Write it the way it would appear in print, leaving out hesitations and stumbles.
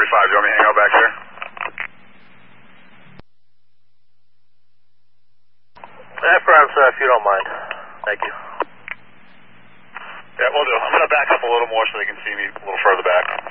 45. Do you want me to hang out back here? Perhaps, if you don't mind. Thank you. Yeah, we'll do. I'm going to back up a little more so they can see me a little further back.